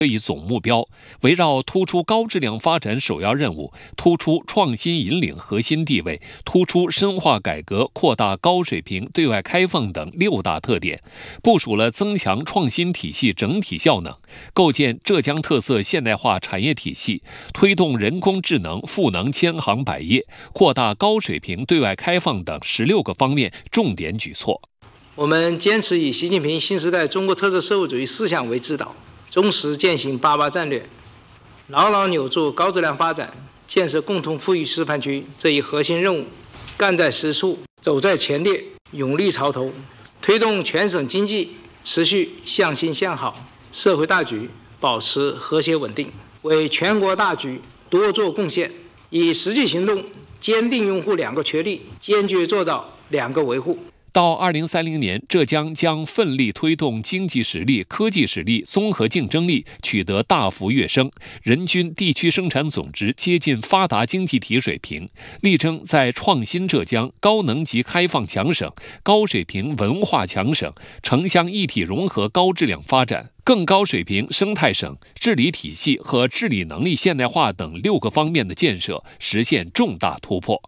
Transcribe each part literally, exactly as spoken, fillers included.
这一总目标，围绕突出高质量发展首要任务，突出创新引领核心地位，突出深化改革扩大高水平对外开放等六大特点，部署了增强创新体系整体效能，构建浙江特色现代化产业体系，推动人工智能赋能千行百业，扩大高水平对外开放等十六个方面重点举措。 我们坚持以习近平新时代中国特色社会主义思想为指导，忠实践行八八战略，牢牢扭住高质量发展、建设共同富裕示范区这一核心任务，干在实处，走在前列，勇立潮头，推动全省经济持续向新向好，社会大局保持和谐稳定，为全国大局多做贡献，以实际行动坚定拥护两个确立，坚决做到两个维护。 到二零三零年，浙江将奋力推动经济实力、科技实力、综合竞争力取得大幅跃升，人均地区生产总值接近发达经济体水平，力争在创新浙江、高能级开放强省、高水平文化强省、城乡一体融合高质量发展、更高水平生态省、治理体系和治理能力现代化等六个方面的建设实现重大突破。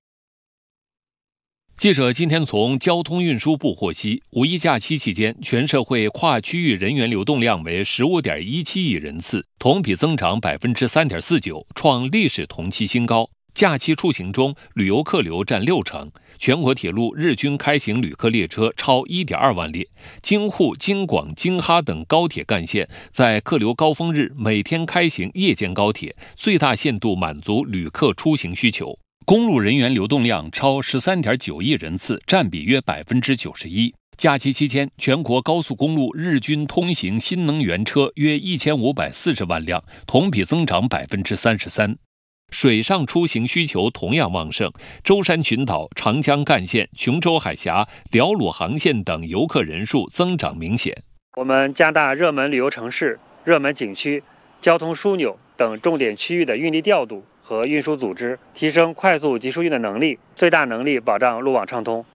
记者今天从交通运输部获悉，五一假期期间，全社会跨区域人员流动量为 十五点一七亿人次，同比增长 百分之三点四九， 创历史同期新高。假期出行中，旅游客流占六成，全国铁路日均开行旅客列车超 一点二万列，京沪、京广、京哈等高铁干线在客流高峰日每天开行夜间高铁，最大限度满足旅客出行需求。公路人员流动量超 十三点九亿人次，占比约 百分之九十一。假期期间，全国高速公路日均通行新能源车约一千五百四十万辆，同比增长 百分之三十三。水上出行需求同样旺盛，舟山群岛、长江干线、琼州海峡、辽鲁航线等游客人数增长明显。 我们加大热门旅游城市、热门景区、交通枢纽等重点区域的运力调度和运输组织，提升快速集疏运的能力，最大能力保障路网畅通。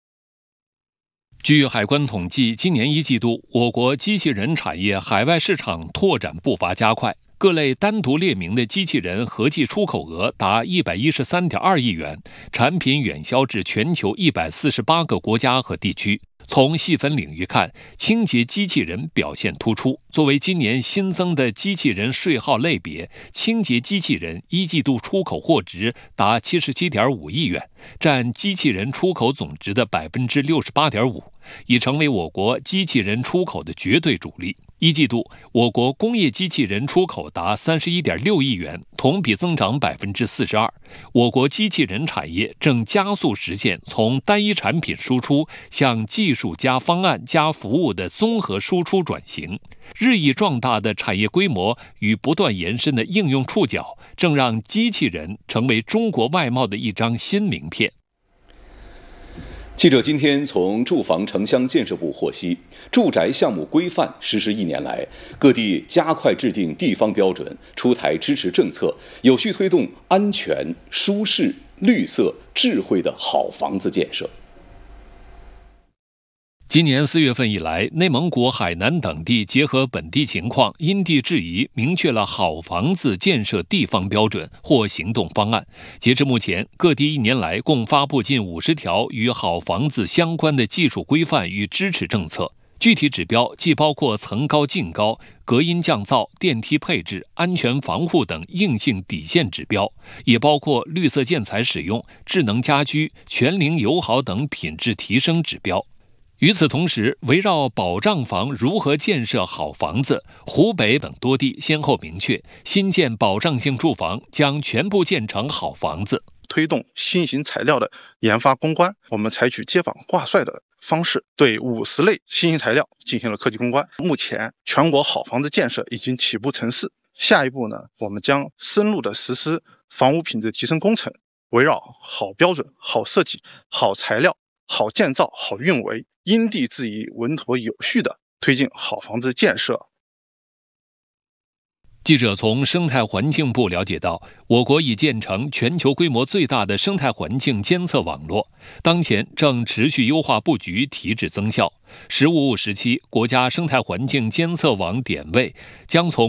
据海关统计，今年一季度，我国机器人产业海外市场拓展步伐加快，各类单独列明的机器人合计出口额达 一百一十三点二亿元，产品远销至全球一百四十八个国家和地区。从细分领域看，清洁机器人表现突出。作为今年新增的机器人税号类别，清洁机器人一季度出口货值达 七十七点五亿元，占机器人出口总值的 百分之六十八点五， 已成为我国机器人出口的绝对主力。一季度，我国工业机器人出口达 三十一点六亿元，同比增长 百分之四十二。我国机器人产业正加速实现从单一产品输出向技术加方案加服务的综合输出转型。日益壮大的产业规模与不断延伸的应用触角，正让机器人成为中国外贸的一张新名片。 记者今天从住房城乡建设部获悉，住宅项目规范实施一年来，各地加快制定地方标准，出台支持政策，有序推动安全、舒适、绿色、智慧的好房子建设。 今年四月份以来，内蒙古、海南等地结合本地情况，因地制宜，明确了好房子建设地方标准或行动方案。截至目前，各地一年来共发布近五十条与好房子相关的技术规范与支持政策。具体指标既包括层高净高、隔音降噪、电梯配置、安全防护等硬性底线指标，也包括绿色建材使用、智能家居、全龄友好等品质提升指标。与此同时，围绕保障房如何建设好房子，湖北等多地先后明确，新建保障性住房将全部建成好房子。 推动新型材料的研发攻关，我们采取接榜挂帅的方式，对五十类新型材料进行了科技攻关。目前，全国好房子建设已经起步成势。下一步呢，我们将深入的实施房屋品质提升工程，围绕好标准、好设计、好材料、好建造、好运维，因地制宜、稳妥有序地推进好房子建设。 记者从生态环境部了解到，我国已建成全球规模最大的生态环境监测网络，当前正持续优化布局，提质增效。“十五五”时期，国家生态环境监测网点位将从